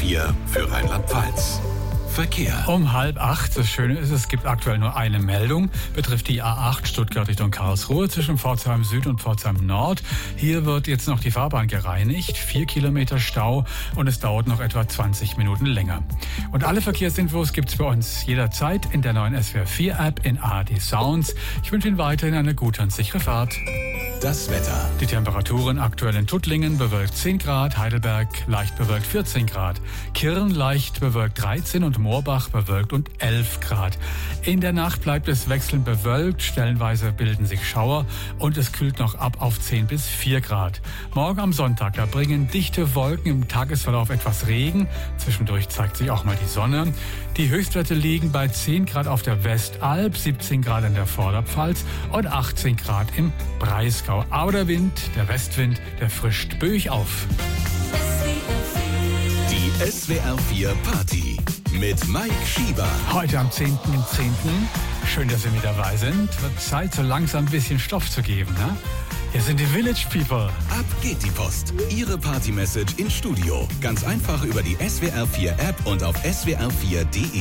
4 für Rheinland-Pfalz. Verkehr. Um 7:30. Das Schöne ist, es gibt aktuell nur eine Meldung. Betrifft die A8 Stuttgart Richtung Karlsruhe zwischen Pforzheim Süd und Pforzheim Nord. Hier wird jetzt noch die Fahrbahn gereinigt. 4 Kilometer Stau und es dauert noch etwa 20 Minuten länger. Und alle Verkehrsinfos gibt's bei uns jederzeit in der neuen SWR 4 App in ARD Sounds. Ich wünsche Ihnen weiterhin eine gute und sichere Fahrt. Das Wetter. Die Temperaturen aktuell in Tuttlingen bewölkt 10 Grad, Heidelberg leicht bewölkt 14 Grad, Kirn leicht bewölkt 13 und Moorbach bewölkt und 11 Grad. In der Nacht bleibt es wechselnd bewölkt, stellenweise bilden sich Schauer und es kühlt noch ab auf 10 bis 4 Grad. Morgen am Sonntag, da bringen dichte Wolken im Tagesverlauf etwas Regen. Zwischendurch zeigt sich auch mal die Sonne. Die Höchstwerte liegen bei 10 Grad auf der Westalb, 17 Grad in der Vorderpfalz und 18 Grad im Breisgau. Aber der Wind, der Westwind, der frischt böig auf. Die SWR 4 Party mit Mike Schieber. Heute am 10.10. Schön, dass Sie mit dabei sind. Wird Zeit, so langsam ein bisschen Stoff zu geben, ne? Hier sind die Village People. Ab geht die Post. Ihre Party-Message ins Studio. Ganz einfach über die SWR 4 App und auf swr4.de.